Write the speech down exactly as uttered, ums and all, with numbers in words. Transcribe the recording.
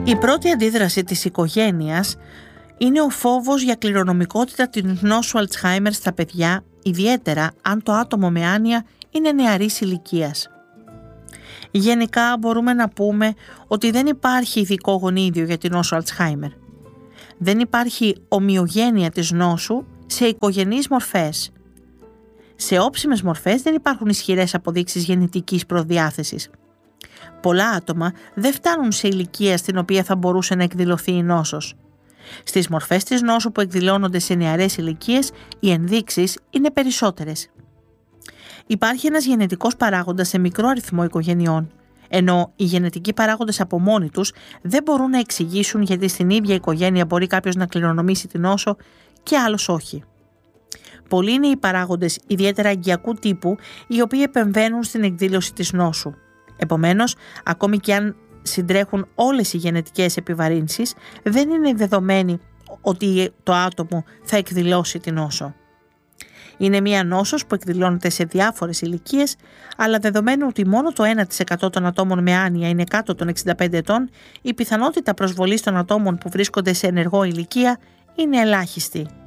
Η πρώτη αντίδραση της οικογένειας είναι ο φόβος για κληρονομικότητα της νόσου Αλτσχάιμερ στα παιδιά, ιδιαίτερα αν το άτομο με άνοια είναι νεαρής ηλικίας. Γενικά μπορούμε να πούμε ότι δεν υπάρχει ειδικό γονίδιο για την νόσο Αλτσχάιμερ. Δεν υπάρχει ομοιογένεια της νόσου σε οικογενείς μορφές. Σε όψιμες μορφές δεν υπάρχουν ισχυρές αποδείξεις γενετικής προδιάθεσης. Πολλά άτομα δεν φτάνουν σε ηλικία στην οποία θα μπορούσε να εκδηλωθεί η νόσος. Στις μορφές της νόσου που εκδηλώνονται σε νεαρές ηλικίες, οι ενδείξεις είναι περισσότερες. Υπάρχει ένας γενετικός παράγοντας σε μικρό αριθμό οικογενειών, ενώ οι γενετικοί παράγοντες από μόνοι τους δεν μπορούν να εξηγήσουν γιατί στην ίδια οικογένεια μπορεί κάποιος να κληρονομήσει την νόσο και άλλος όχι. Πολλοί είναι οι παράγοντες, ιδιαίτερα αγκιακού τύπου, οι οποίοι επεμβαίνουν στην εκδήλωση της νόσου. Επομένως, ακόμη και αν συντρέχουν όλες οι γενετικές επιβαρύνσεις, δεν είναι δεδομένη ότι το άτομο θα εκδηλώσει την νόσο. Είναι μια νόσος που εκδηλώνεται σε διάφορες ηλικίες, αλλά δεδομένου ότι μόνο το ένα τοις εκατό των ατόμων με άνοια είναι κάτω των εξήντα πέντε ετών, η πιθανότητα προσβολής των ατόμων που βρίσκονται σε ενεργό ηλικία είναι ελάχιστη.